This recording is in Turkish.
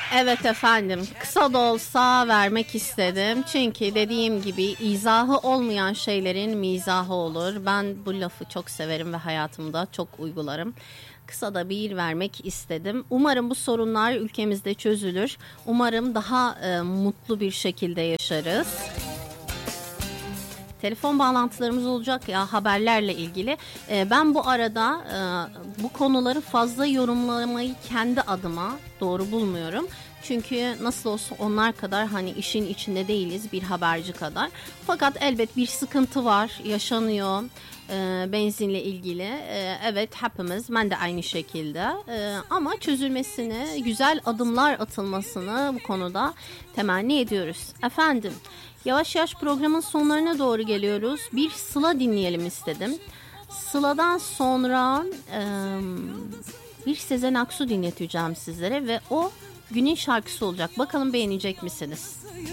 Evet efendim, kısa da olsa vermek istedim. Çünkü dediğim gibi izahı olmayan şeylerin mizahı olur. Ben bu lafı çok severim ve hayatımda çok uygularım. Kısa da bir vermek istedim. Umarım bu sorunlar ülkemizde çözülür. Umarım daha mutlu bir şekilde yaşarız. Telefon bağlantılarımız olacak ya haberlerle ilgili. Ben bu arada bu konuları fazla yorumlamayı kendi adıma doğru bulmuyorum. Çünkü nasıl olsa onlar kadar hani işin içinde değiliz bir haberci kadar. Fakat elbet bir sıkıntı var, yaşanıyor benzinle ilgili. Evet hepimiz, ben de aynı şekilde. Ama çözülmesini, güzel adımlar atılmasını bu konuda temenni ediyoruz. Efendim, yavaş yavaş programın sonlarına doğru geliyoruz. Bir Sıla dinleyelim istedim. Sıla'dan sonra bir Sezen Aksu dinleteceğim sizlere ve o günün şarkısı olacak. Bakalım beğenecek misiniz?